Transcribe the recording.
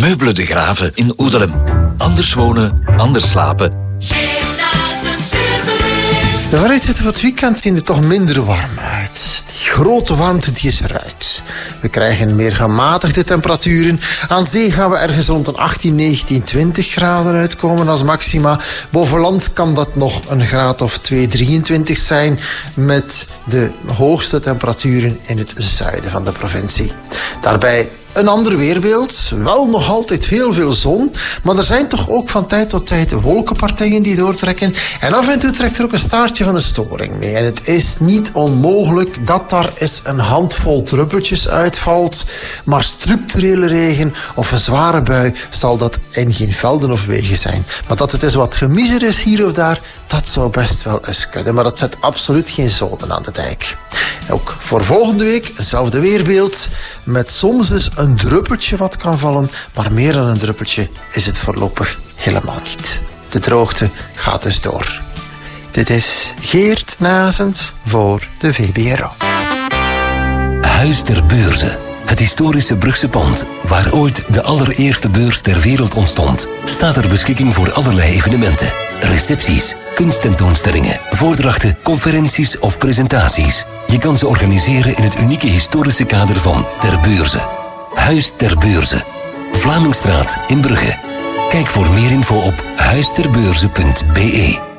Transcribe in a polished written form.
Meubelen de Graven in Oedelem. Anders wonen, anders slapen. De vooruitzichten van het weekend zien er toch minder warm uit. Die grote warmte die is eruit. We krijgen meer gematigde temperaturen. Aan zee gaan we ergens rond een 18, 19, 20 graden uitkomen als maxima. Boven land kan dat nog een graad of 2, 23 zijn. Met de hoogste temperaturen in het zuiden van de provincie. Daarbij een ander weerbeeld, wel nog altijd heel veel zon, maar er zijn toch ook van tijd tot tijd wolkenpartijen die doortrekken. En af en toe trekt er ook een staartje van een storing mee. En het is niet onmogelijk dat daar eens een handvol druppeltjes uitvalt, maar structurele regen of een zware bui zal dat in geen velden of wegen zijn. Maar dat het eens wat gemiezer is hier of daar, dat zou best wel eens kunnen. Maar dat zet absoluut geen zoden aan de dijk. Ook voor volgende week hetzelfde weerbeeld, met soms dus een druppeltje wat kan vallen, maar meer dan een druppeltje is het voorlopig helemaal niet. De droogte gaat dus door. Dit is Geert Nazens voor de VBRO. Huis ter Beurze. Het historische Brugse pand, waar ooit de allereerste beurs ter wereld ontstond, staat ter beschikking voor allerlei evenementen. Recepties, kunsttentoonstellingen, voordrachten, conferenties of presentaties. Je kan ze organiseren in het unieke historische kader van Ter Beurze. Huis ter Beurze. Vlamingstraat in Brugge. Kijk voor meer info op huisterbeurze.be.